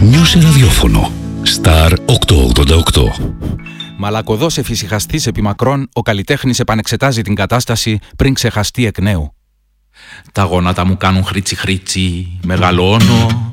Νιώσε ραδιόφωνο. Star 888. Μαλακωδός εφησυχαστής επί μακρόν, ο καλλιτέχνης επανεξετάζει την κατάσταση πριν ξεχαστεί εκ νέου. Τα γόνατα μου κάνουν χρήτσι χρήτσι, μεγαλώνω,